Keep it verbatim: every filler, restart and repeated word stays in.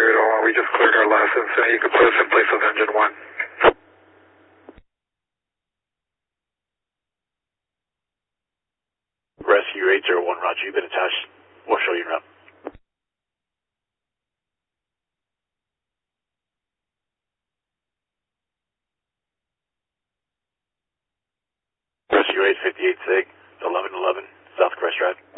worry at all. We just cleared our last incident. You can put us in place of engine one. Rescue eight zero one, Roger. You've been attached. We'll show you around. Rescue eight fifty-eight SIG, eleven eleven, South Crest Drive.